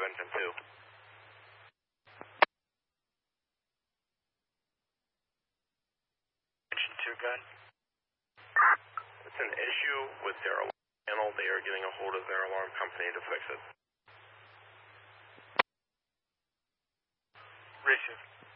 engine 2. Engine 2 gun. It's an issue with their alarm panel. They are getting a hold of their alarm company to fix it. Receive.